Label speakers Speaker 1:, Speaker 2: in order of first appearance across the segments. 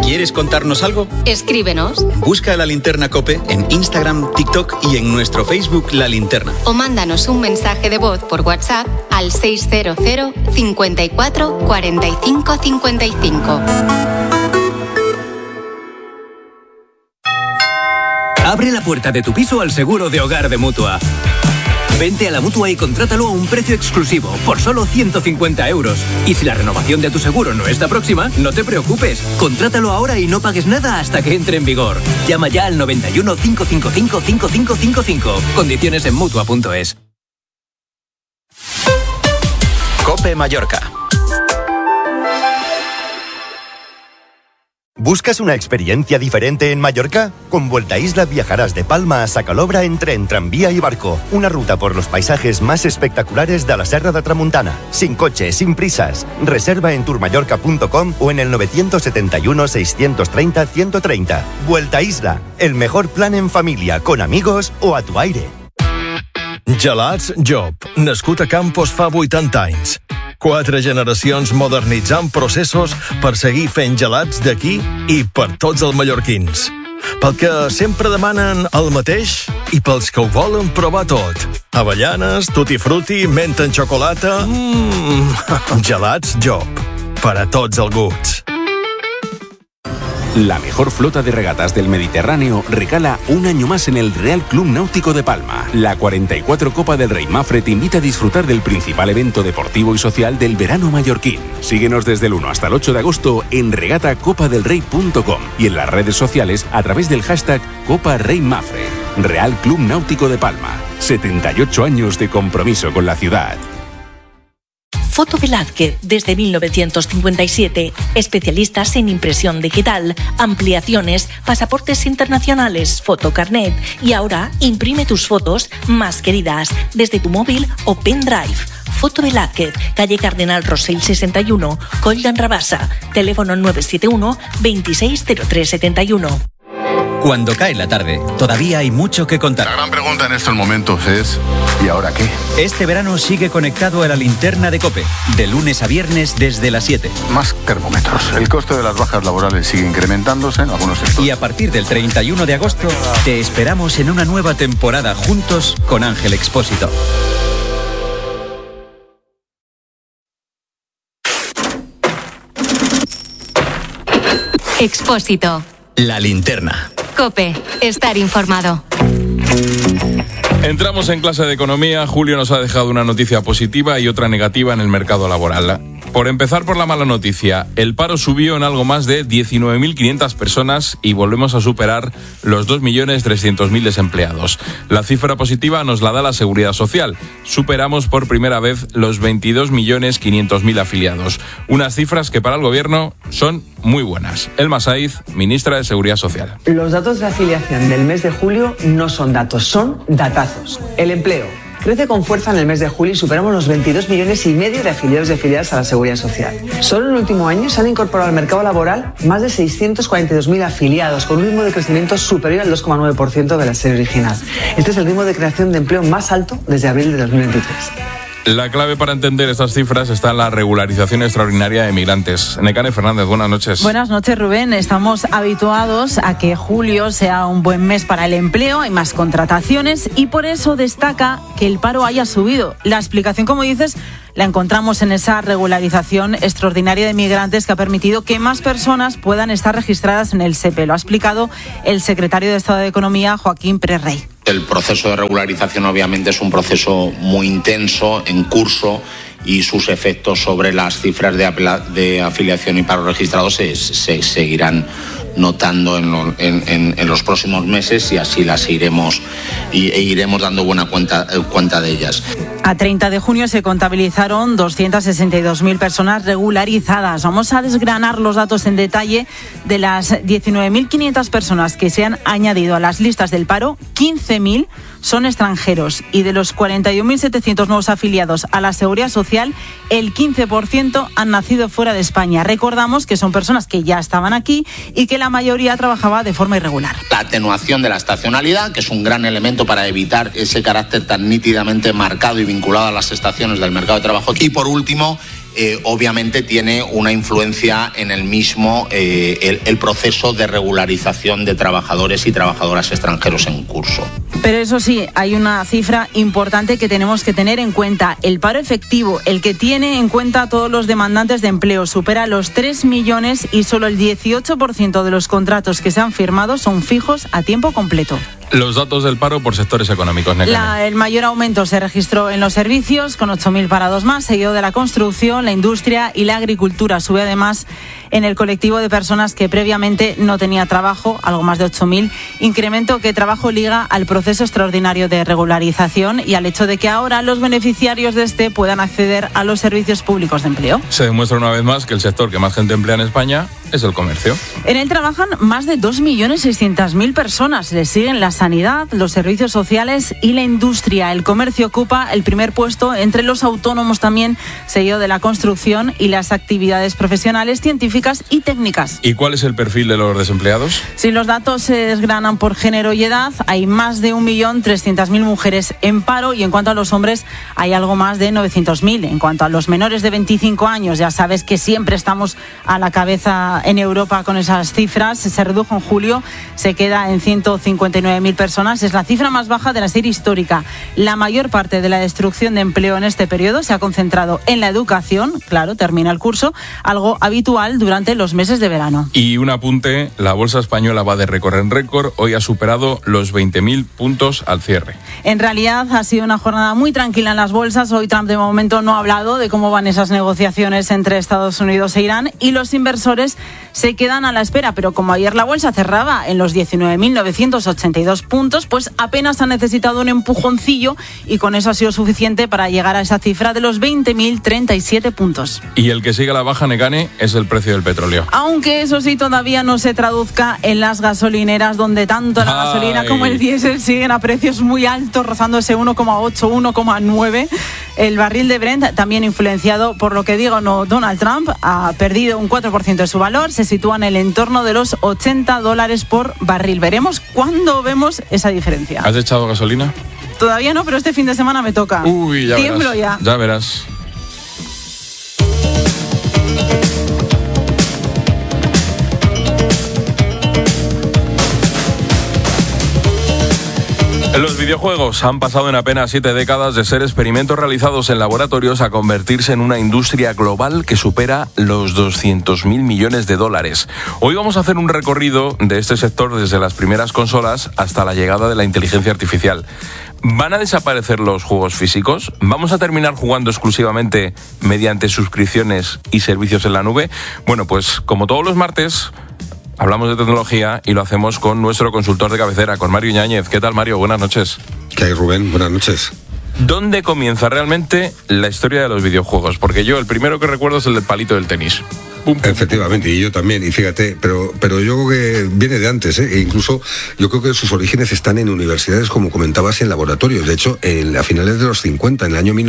Speaker 1: ¿Quieres contarnos algo?
Speaker 2: Escríbenos.
Speaker 1: Busca La Linterna COPE en Instagram, TikTok y en nuestro Facebook La Linterna.
Speaker 2: O mándanos un mensaje de voz por WhatsApp al 600 54 45 55.
Speaker 3: Abre la puerta de tu piso al seguro de hogar de Mutua. Vente a la Mutua y contrátalo a un precio exclusivo, por solo 150 euros. Y si la renovación de tu seguro no está próxima, no te preocupes. Contrátalo ahora y no pagues nada hasta que entre en vigor. Llama ya al 91 555 5555. Condiciones en Mutua.es.
Speaker 1: COPE Mallorca.
Speaker 4: ¿Buscas una experiencia diferente en Mallorca? Con Vuelta Isla viajarás de Palma a Sacalobra en tren, tranvía y barco. Una ruta por los paisajes más espectaculares de la Serra de Tramuntana. Sin coche, sin prisas. Reserva en tourmallorca.com o en el 971 630 130. Vuelta Isla, el mejor plan en familia, con amigos o a tu aire.
Speaker 5: Gelats Job, nascut a Campos fa 80 anys. 4 generacions modernitzant processos per seguir fent gelats d'aquí i per tots els mallorquins. Pel que sempre demanen el mateix i pels que ho volen provar tot. Avellanes, tutti frutti, menta en xocolata... Gelats Job, per a tots els gusts.
Speaker 6: La mejor flota de regatas del Mediterráneo recala un año más en el Real Club Náutico de Palma. La 44 Copa del Rey Mafre te invita a disfrutar del principal evento deportivo y social del verano mallorquín. Síguenos desde el 1 hasta el 8 de agosto en regatacopadelrey.com y en las redes sociales a través del hashtag Copa Rey Mafre. Real Club Náutico de Palma. 78 años de compromiso con la ciudad.
Speaker 7: Foto Velázquez, desde 1957. Especialistas en impresión digital, ampliaciones, pasaportes internacionales, fotocarnet. Y ahora imprime tus fotos más queridas desde tu móvil o pendrive. Foto Velázquez, calle Cardenal Rosell 61, Coll d'en Rabassa. Teléfono 971 260371.
Speaker 1: Cuando cae la tarde, todavía hay mucho que contar.
Speaker 8: La gran pregunta en estos momentos es ¿y ahora qué?
Speaker 1: Este verano sigue conectado a la linterna de COPE, de lunes a viernes desde las 7.
Speaker 8: Más termómetros. El coste de las bajas laborales sigue incrementándose en algunos sectores.
Speaker 1: Y a partir del 31 de agosto, te esperamos en una nueva temporada juntos con Ángel Expósito.
Speaker 2: Expósito.
Speaker 1: La linterna.
Speaker 2: COPE. Estar informado.
Speaker 9: Entramos en clase de economía. Julio nos ha dejado una noticia positiva y otra negativa en el mercado laboral. Por empezar por la mala noticia, el paro subió en algo más de 19.500 personas y volvemos a superar los 2.300.000 desempleados. La cifra positiva nos la da la Seguridad Social. Superamos por primera vez los 22.500.000 afiliados. Unas cifras que para el gobierno son muy buenas. Elma Saiz, ministra de Seguridad Social.
Speaker 10: Los datos de afiliación del mes de julio no son datos, son datazos. El empleo crece con fuerza en el mes de julio y superamos los 22,5 millones de afiliados y afiliadas a la Seguridad Social. Solo en el último año se han incorporado al mercado laboral más de 642.000 afiliados, con un ritmo de crecimiento superior al 2,9% de la serie original. Este es el ritmo de creación de empleo más alto desde abril de 2023.
Speaker 9: La clave para entender estas cifras está en la regularización extraordinaria de migrantes. Nekane Fernández, buenas noches.
Speaker 11: Buenas noches, Rubén. Estamos habituados a que julio sea un buen mes para el empleo, hay más contrataciones y por eso destaca que el paro haya subido. La explicación, como dices, la encontramos en esa regularización extraordinaria de migrantes que ha permitido que más personas puedan estar registradas en el SEPE. Lo ha explicado el secretario de Estado de Economía, Joaquín Pérez Rey.
Speaker 12: El proceso de regularización obviamente es un proceso muy intenso, en curso, y sus efectos sobre las cifras de afiliación y paro registrados se seguirán notando en los próximos meses y así las iremos dando buena cuenta de ellas.
Speaker 11: A 30 de junio se contabilizaron 262.000 personas regularizadas. Vamos a desgranar los datos en detalle. De las 19.500 personas que se han añadido a las listas del paro, 15.000 son extranjeros y de los 41.700 nuevos afiliados a la Seguridad Social, el 15% han nacido fuera de España. Recordamos que son personas que ya estaban aquí y que la mayoría trabajaba de forma irregular.
Speaker 12: La atenuación de la estacionalidad, que es un gran elemento para evitar ese carácter tan nítidamente marcado y vinculado a las estaciones del mercado de trabajo. Y por último, obviamente tiene una influencia en el mismo el proceso de regularización de trabajadores y trabajadoras extranjeros en curso.
Speaker 11: Pero eso sí, hay una cifra importante que tenemos que tener en cuenta. El paro efectivo, el que tiene en cuenta a todos los demandantes de empleo, supera los 3 millones y solo el 18% de los contratos que se han firmado son fijos a tiempo completo.
Speaker 9: Los datos del paro por sectores económicos, Nekane.
Speaker 11: El mayor aumento se registró en los servicios, con 8.000 parados más, seguido de la construcción, la industria y la agricultura. Sube además en el colectivo de personas que previamente no tenía trabajo, algo más de 8.000, incremento que trabajo liga al proceso extraordinario de regularización y al hecho de que ahora los beneficiarios de este puedan acceder a los servicios públicos de empleo.
Speaker 9: Se demuestra una vez más que el sector que más gente emplea en España es el comercio.
Speaker 11: En él trabajan más de 2.600.000 personas. Les siguen la sanidad, los servicios sociales y la industria. El comercio ocupa el primer puesto entre los autónomos también, seguido de la construcción y las actividades profesionales, científicas y técnicas.
Speaker 9: ¿Y cuál es el perfil de los desempleados?
Speaker 11: Si los datos se desgranan por género y edad, hay más de 1.300.000 mujeres en paro y en cuanto a los hombres hay algo más de 900.000. En cuanto a los menores de 25 años, ya sabes que siempre estamos a la cabeza en Europa con esas cifras. Se redujo en julio, se queda en 159.000 personas. Es la cifra más baja de la serie histórica. La mayor parte de la destrucción de empleo en este periodo se ha concentrado en la educación. Claro, termina el curso, algo habitual durante los meses de verano.
Speaker 9: Y un apunte, la bolsa española va de récord en récord. Hoy ha superado los 20.000 puntos al cierre.
Speaker 11: En realidad ha sido una jornada muy tranquila en las bolsas. Hoy Trump de momento no ha hablado de cómo van esas negociaciones entre Estados Unidos e Irán y los inversores se quedan a la espera, pero como ayer la bolsa cerraba en los 19.982 puntos, pues apenas ha necesitado un empujoncillo y con eso ha sido suficiente para llegar a esa cifra de los 20.037 puntos.
Speaker 9: Y el que sigue a la baja, Nekane, es el precio del petróleo.
Speaker 11: Aunque eso sí todavía no se traduzca en las gasolineras, donde tanto la gasolina como el diésel siguen a precios muy altos, rozando ese 1,8, 1,9. El barril de Brent, también influenciado por lo que digo, Donald Trump, ha perdido un 4% de su valor, se sitúa en el entorno de los $80 por barril. Veremos cuándo vemos esa diferencia.
Speaker 9: ¿Has echado gasolina?
Speaker 11: Todavía no, pero este fin de semana me toca.
Speaker 9: Uy, ya
Speaker 11: Tiemblo
Speaker 9: verás.
Speaker 11: ya.
Speaker 9: Ya verás. Los videojuegos han pasado en apenas 7 décadas de ser experimentos realizados en laboratorios a convertirse en una industria global que supera los 200.000 millones de dólares. Hoy vamos a hacer un recorrido de este sector desde las primeras consolas hasta la llegada de la inteligencia artificial. ¿Van a desaparecer los juegos físicos? ¿Vamos a terminar jugando exclusivamente mediante suscripciones y servicios en la nube? Bueno, pues como todos los martes, hablamos de tecnología y lo hacemos con nuestro consultor de cabecera, con Mario Yáñez. ¿Qué tal, Mario? Buenas noches.
Speaker 13: ¿Qué hay, Rubén? Buenas noches.
Speaker 9: ¿Dónde comienza realmente la historia de los videojuegos? Porque yo el primero que recuerdo es el del palito del tenis.
Speaker 13: Efectivamente, y yo también, y fíjate, pero yo creo que viene de antes, e incluso yo creo que sus orígenes están en universidades, como comentabas, en laboratorios. De hecho, a finales de los 50, en el año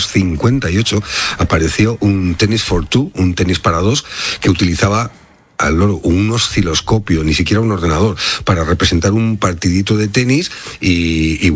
Speaker 13: 1958, apareció un tenis for two, un tenis para dos, que utilizaba al loro un osciloscopio, ni siquiera un ordenador, para representar un partidito de tenis y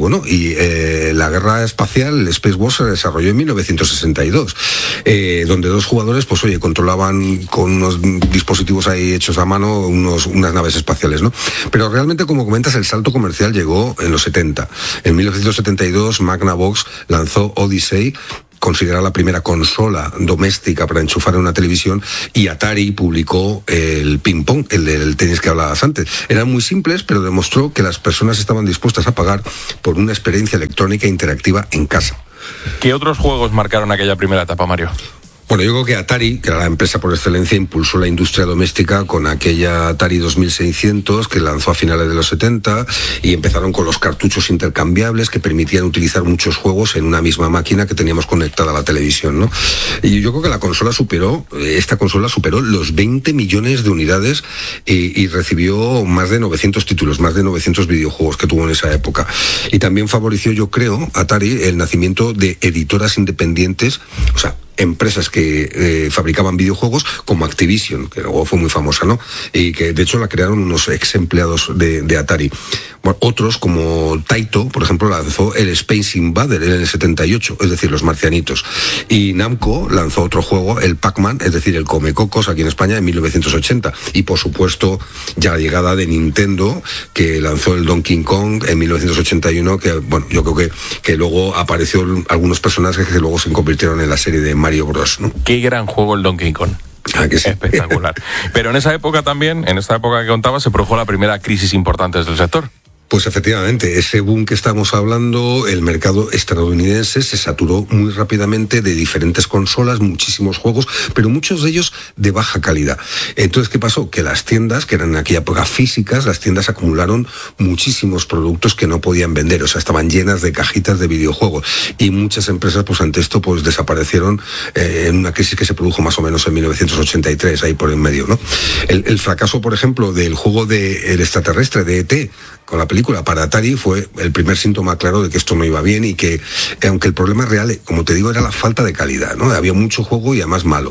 Speaker 13: la guerra espacial, el Space War, se desarrolló en 1962, donde dos jugadores, pues oye, controlaban con unos dispositivos ahí hechos a mano unas naves espaciales, ¿no? Pero realmente, como comentas, el salto comercial llegó en los 70. En 1972, Magnavox lanzó Odyssey, considerada la primera consola doméstica para enchufar en una televisión, y Atari publicó el ping-pong, el del tenis que hablabas antes. Eran muy simples, pero demostró que las personas estaban dispuestas a pagar por una experiencia electrónica interactiva en casa.
Speaker 9: ¿Qué otros juegos marcaron aquella primera etapa, Mario?
Speaker 13: Bueno, yo creo que Atari, que era la empresa por excelencia, impulsó la industria doméstica con aquella Atari 2600 que lanzó a finales de los 70, y empezaron con los cartuchos intercambiables que permitían utilizar muchos juegos en una misma máquina que teníamos conectada a la televisión, ¿no? Y yo creo que esta consola superó los 20 millones de unidades y recibió más de 900 títulos, más de 900 videojuegos que tuvo en esa época. Y también favoreció, yo creo, Atari, el nacimiento de editoras independientes, o sea, empresas que fabricaban videojuegos, como Activision, que luego fue muy famosa, ¿no? Y que de hecho la crearon unos ex empleados de Atari. Bueno, otros, como Taito, por ejemplo, lanzó el Space Invader en el 78, es decir, los marcianitos. Y Namco lanzó otro juego, el Pac-Man, es decir, el Comecocos, aquí en España, en 1980. Y por supuesto, ya la llegada de Nintendo, que lanzó el Donkey Kong en 1981, que bueno, yo creo que luego apareció algunos personajes que luego se convirtieron en la serie de Mario Bros, ¿no?
Speaker 9: Qué gran juego el Donkey Kong.
Speaker 13: Que sí.
Speaker 9: Espectacular. Pero en esa época también, en esta época que contaba, se produjo la primera crisis importante del sector.
Speaker 13: Pues efectivamente, ese boom que estamos hablando, el mercado estadounidense se saturó muy rápidamente de diferentes consolas, muchísimos juegos, pero muchos de ellos de baja calidad. Entonces, ¿qué pasó? Que las tiendas, que eran en aquella época físicas, las tiendas acumularon muchísimos productos que no podían vender, o sea, estaban llenas de cajitas de videojuegos. Y muchas empresas, pues ante esto, pues desaparecieron en una crisis que se produjo más o menos en 1983, ahí por en medio, ¿no? El fracaso, por ejemplo, del juego del extraterrestre, de E.T., con la película para Atari, fue el primer síntoma claro de que esto no iba bien y que, aunque el problema real, como te digo, era la falta de calidad, ¿no? Había mucho juego y además malo.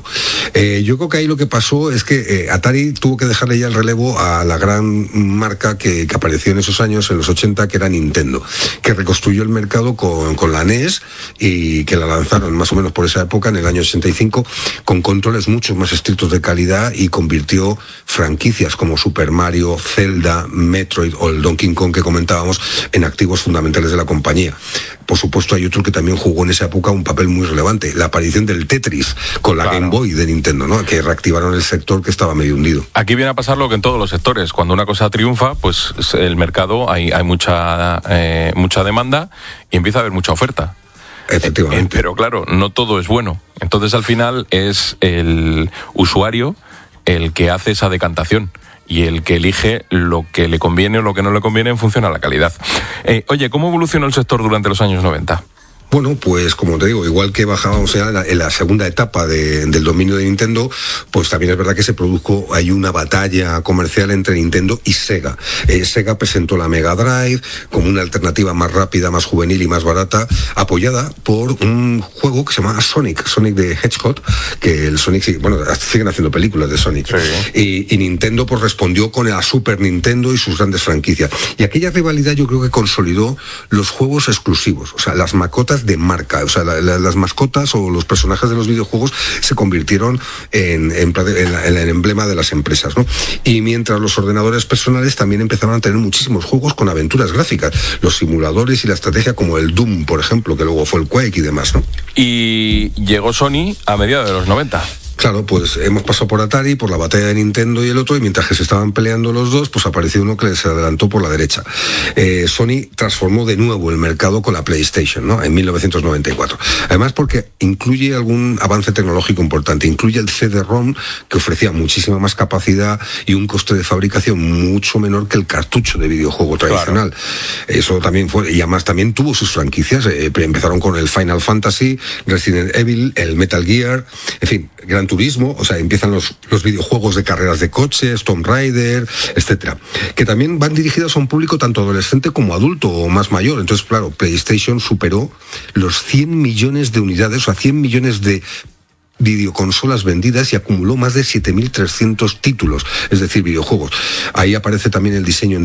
Speaker 13: Yo creo que ahí lo que pasó es que Atari tuvo que dejarle ya el relevo a la gran marca que apareció en esos años, en los 80, que era Nintendo, que reconstruyó el mercado con la NES y que la lanzaron más o menos por esa época, en el año 85, con controles mucho más estrictos de calidad y convirtió franquicias como Super Mario, Zelda, Metroid o el Donkey Kong que comentábamos en activos fundamentales de la compañía. Por supuesto, hay otro que también jugó en esa época un papel muy relevante, la aparición del Tetris con la Game Boy de Nintendo, ¿no? Que reactivaron el sector que estaba medio hundido.
Speaker 9: Aquí viene a pasar lo que en todos los sectores. Cuando una cosa triunfa, pues el mercado, hay mucha demanda y empieza a haber mucha oferta.
Speaker 13: Efectivamente.
Speaker 9: Pero claro, no todo es bueno. Entonces, al final, es el usuario el que hace esa decantación y el que elige lo que le conviene o lo que no le conviene en función a la calidad. Oye, ¿cómo evolucionó el sector durante los años 90?
Speaker 13: Bueno, pues como te digo, igual que bajábamos en la segunda etapa del dominio de Nintendo, pues también es verdad que se produjo ahí una batalla comercial entre Nintendo y Sega. Sega presentó la Mega Drive como una alternativa más rápida, más juvenil y más barata, apoyada por un juego que se llama Sonic the Hedgehog, que el Sonic, bueno, siguen haciendo películas de Sonic. Sí. Y Nintendo pues respondió con la Super Nintendo y sus grandes franquicias. Y aquella rivalidad yo creo que consolidó los juegos exclusivos, o sea, las mascotas de marca, o sea, las mascotas o los personajes de los videojuegos se convirtieron en el emblema de las empresas, ¿no? Y mientras los ordenadores personales también empezaron a tener muchísimos juegos con aventuras gráficas, los simuladores y la estrategia como el Doom, por ejemplo, que luego fue el Quake y demás, ¿no?
Speaker 9: Y llegó Sony a mediados de los 90.
Speaker 13: Claro, pues hemos pasado por Atari, por la batalla de Nintendo y el otro, y mientras que se estaban peleando los dos, pues apareció uno que les adelantó por la derecha. Sony transformó de nuevo el mercado con la PlayStation, ¿no? En 1994. Además, porque incluye algún avance tecnológico importante. Incluye el CD-ROM, que ofrecía muchísima más capacidad y un coste de fabricación mucho menor que el cartucho de videojuego tradicional. Claro. Eso también fue, y además también tuvo sus franquicias. Empezaron con el Final Fantasy, Resident Evil, el Metal Gear, en fin, Gran Turismo, o sea, empiezan los videojuegos de carreras de coches, Tomb Raider, etcétera, que también van dirigidos a un público tanto adolescente como adulto o más mayor. Entonces, claro, PlayStation superó los 100 millones de unidades, o sea, 100 millones de videoconsolas vendidas y acumuló más de 7.300 títulos, es decir, videojuegos. Ahí aparece también el diseño en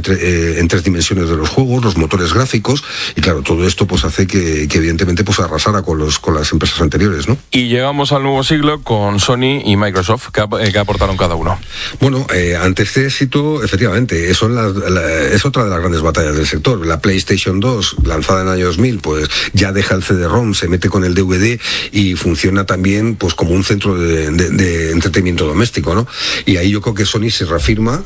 Speaker 13: 3 dimensiones de los juegos, los motores gráficos, y claro, todo esto pues hace que evidentemente pues arrasara con las empresas anteriores, ¿no?
Speaker 9: Y llegamos al nuevo siglo con Sony y Microsoft. ¿Qué aportaron cada uno?
Speaker 13: Bueno, ante este éxito, efectivamente, es otra de las grandes batallas del sector. La PlayStation 2, lanzada en el año 2000, pues ya deja el CD-ROM, se mete con el DVD y funciona también pues como un centro de entretenimiento doméstico, ¿no? Y ahí yo creo que Sony se reafirma,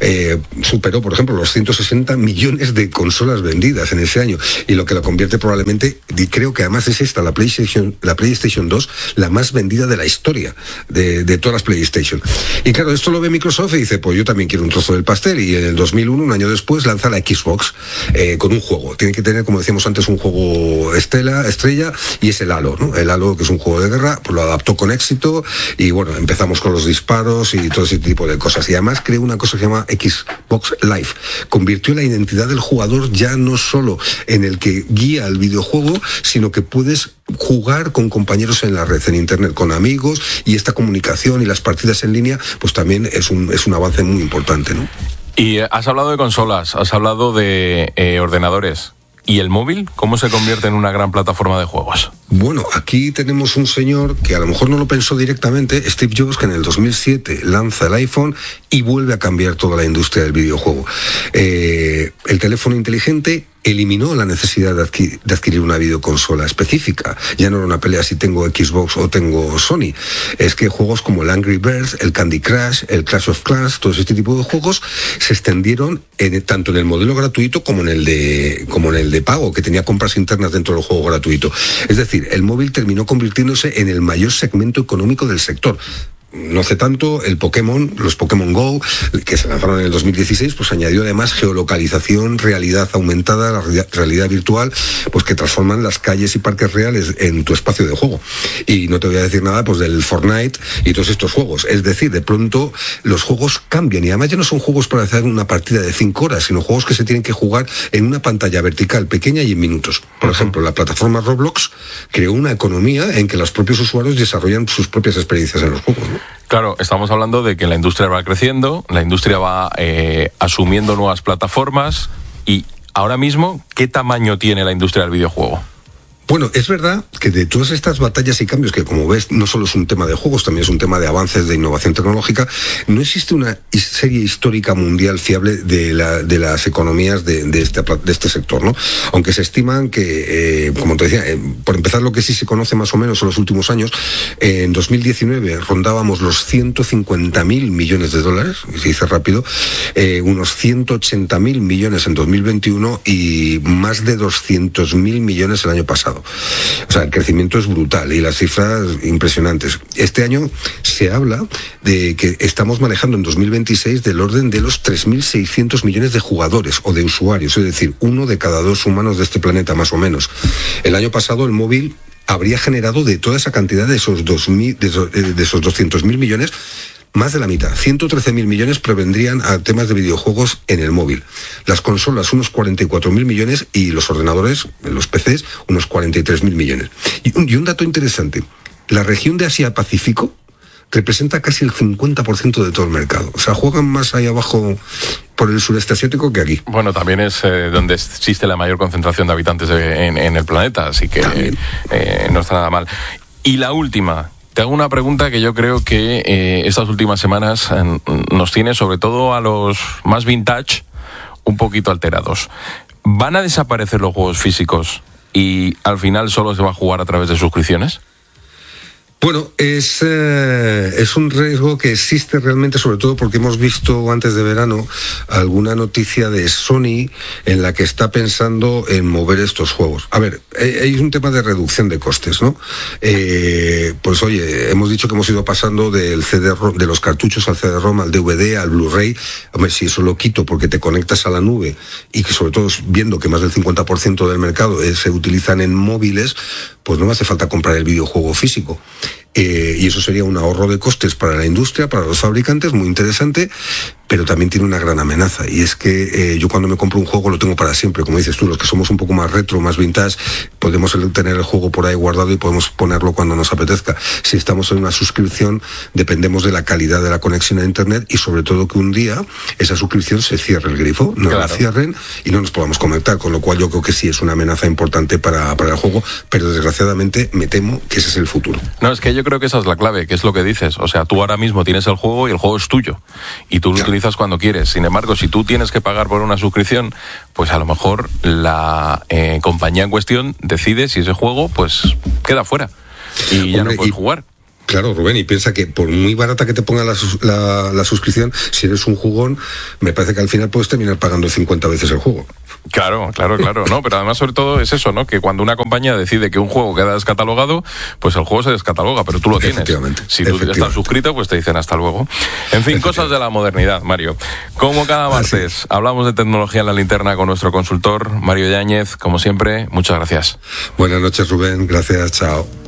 Speaker 13: superó, por ejemplo, los 160 millones de consolas vendidas en ese año, y lo que lo convierte probablemente, y creo que además es esta, la PlayStation 2, la más vendida de la historia de todas las PlayStation. Y claro, esto lo ve Microsoft y dice, pues yo también quiero un trozo del pastel, y en el 2001, un año después, lanza la Xbox con un juego. Tiene que tener, como decíamos antes, un juego estrella, y es el Halo, ¿no? El Halo, que es un juego de guerra, pues lo adaptó con éxito, y bueno, empezamos con los disparos y todo ese tipo de cosas. Y además creó una cosa que se llama Xbox Live. Convirtió la identidad del jugador ya no solo en el que guía el videojuego, sino que puedes jugar con compañeros en la red, en internet, con amigos, y esta comunicación y las partidas en línea, pues también es un avance muy importante, ¿no?
Speaker 9: Y has hablado de consolas, has hablado de ordenadores. ¿Y el móvil? ¿Cómo se convierte en una gran plataforma de juegos?
Speaker 13: Bueno, aquí tenemos un señor que a lo mejor no lo pensó directamente, Steve Jobs, que en el 2007 lanza el iPhone y vuelve a cambiar toda la industria del videojuego. El teléfono inteligente eliminó la necesidad de adquirir una videoconsola específica. Ya no era una pelea si tengo Xbox o tengo Sony. Es que juegos como el Angry Birds, el Candy Crush, el Clash of Clans, todo este tipo de juegos se extendieron tanto en el modelo gratuito como en el de pago, que tenía compras internas dentro del juego gratuito. Es decir, el móvil terminó convirtiéndose en el mayor segmento económico del sector. No hace tanto, los Pokémon Go, que se lanzaron en el 2016, pues añadió además geolocalización, realidad aumentada, la realidad virtual, pues que transforman las calles y parques reales en tu espacio de juego. Y no te voy a decir nada pues del Fortnite y todos estos juegos. Es decir, de pronto los juegos cambian, y además ya no son juegos para hacer una partida de 5 horas, sino juegos que se tienen que jugar en una pantalla vertical pequeña y en minutos. Por ejemplo, la plataforma Roblox creó una economía en que los propios usuarios desarrollan sus propias experiencias en los juegos, ¿no?
Speaker 9: Claro, estamos hablando de que la industria va creciendo, la industria va asumiendo nuevas plataformas, y ahora mismo, ¿qué tamaño tiene la industria del videojuego?
Speaker 13: Bueno, es verdad que de todas estas batallas y cambios, que como ves no solo es un tema de juegos, también es un tema de avances de innovación tecnológica, no existe una serie histórica mundial fiable de las economías de este sector, ¿no? Aunque se estiman que, como te decía, por empezar, lo que sí se conoce más o menos en los últimos años, en 2019 rondábamos los 150.000 millones de dólares, se dice rápido, unos 180.000 millones en 2021 y más de 200.000 millones el año pasado. O sea, el crecimiento es brutal y las cifras impresionantes. Este año se habla de que estamos manejando en 2026 del orden de los 3.600 millones de jugadores o de usuarios, es decir, 1 de cada 2 humanos de este planeta, más o menos. El año pasado el móvil habría generado de toda esa cantidad, de esos 200.000 millones, más de la mitad, 113.000 millones, provendrían a temas de videojuegos en el móvil. Las consolas, unos 44.000 millones, y los ordenadores, los PCs, unos 43.000 millones. Y un dato interesante, la región de Asia-Pacífico representa casi el 50% de todo el mercado. O sea, juegan más ahí abajo por el sureste asiático que aquí.
Speaker 9: Bueno, también es donde existe la mayor concentración de habitantes en el planeta, así que no está nada mal. Y la última... Te hago una pregunta que yo creo que estas últimas semanas nos tiene, sobre todo a los más vintage, un poquito alterados. ¿Van a desaparecer los juegos físicos y al final solo se va a jugar a través de suscripciones?
Speaker 13: Bueno, es un riesgo que existe realmente, sobre todo porque hemos visto antes de verano alguna noticia de Sony en la que está pensando en mover estos juegos. A ver, hay un tema de reducción de costes, ¿no? Pues oye, hemos dicho que hemos ido pasando del CD-ROM, de los cartuchos al CD-ROM, al DVD, al Blu-ray. Hombre, si eso lo quito porque te conectas a la nube y que sobre todo viendo que más del 50% del mercado se utilizan en móviles, pues no me hace falta comprar el videojuego físico. Y eso sería un ahorro de costes para la industria, para los fabricantes, muy interesante, pero también tiene una gran amenaza, y es que yo cuando me compro un juego lo tengo para siempre. Como dices tú, los que somos un poco más retro, más vintage, podemos tener el juego por ahí guardado y podemos ponerlo cuando nos apetezca. Si estamos en una suscripción, dependemos de la calidad de la conexión a internet, y sobre todo que un día esa suscripción se cierre el grifo, no la cierren y no nos podamos conectar, con lo cual yo creo que sí es una amenaza importante para el juego, pero desgraciadamente me temo que ese es el futuro.
Speaker 9: No, es que yo creo que esa es la clave, que es lo que dices. O sea, tú ahora mismo tienes el juego y el juego es tuyo y tú lo utilizas cuando quieres. Sin embargo, si tú tienes que pagar por una suscripción, pues a lo mejor la compañía en cuestión decide si ese juego pues queda fuera y ya no puedes jugar.
Speaker 13: Claro, Rubén, y piensa que por muy barata que te ponga la suscripción, si eres un jugón, me parece que al final puedes terminar pagando 50 veces el juego.
Speaker 9: Claro, no, pero además sobre todo es eso, ¿no? Que cuando una compañía decide que un juego queda descatalogado, pues el juego se descataloga, pero tú lo tienes. Si tú estás suscrito, pues te dicen hasta luego. En fin, cosas de la modernidad, Mario. Como cada martes, hablamos de tecnología en la linterna con nuestro consultor, Mario Yáñez. Como siempre, muchas gracias.
Speaker 13: Buenas noches, Rubén. Gracias, chao.